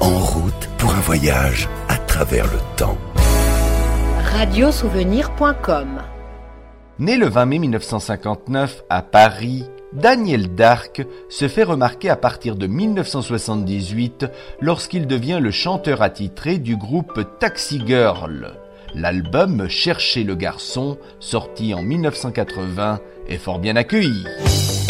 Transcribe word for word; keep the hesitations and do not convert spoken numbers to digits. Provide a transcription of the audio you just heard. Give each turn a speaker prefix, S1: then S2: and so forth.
S1: en route pour un voyage à travers le temps.
S2: radiosouvenir point com.
S3: Né le vingt mai mille neuf cent cinquante-neuf à Paris, Daniel Darc se fait remarquer à partir de mille neuf cent soixante-dix-huit lorsqu'il devient le chanteur attitré du groupe Taxi Girl. L'album Cherchez le garçon, sorti en mille neuf cent quatre-vingts, est fort bien accueilli.